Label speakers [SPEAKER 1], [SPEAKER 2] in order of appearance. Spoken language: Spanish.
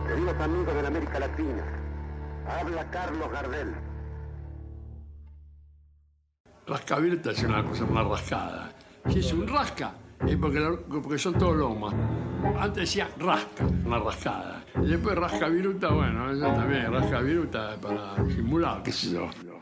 [SPEAKER 1] Queridos amigos de la América Latina, habla Carlos Gardel.
[SPEAKER 2] Rascaviruta es una cosa más rascada. Si es un rasca, es porque son todos lomas. Antes decía rasca, una rascada. Y después rascaviruta, bueno, eso también, rascaviruta para simular, qué sé yo.